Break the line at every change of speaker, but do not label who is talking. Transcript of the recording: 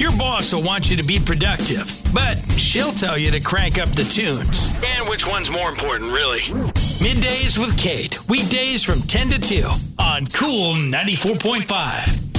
Your boss will want you to be productive, but she'll tell you to crank up the tunes. And which one's more important, really? Middays with Kate. Weekdays from 10 to 2 on Cool 94.5.